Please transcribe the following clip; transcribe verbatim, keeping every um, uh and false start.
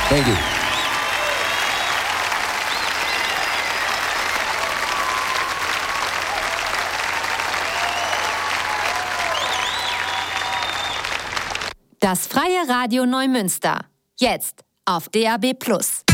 Thank you. Das Freie Radio Neumünster. Jetzt auf D A B Plus.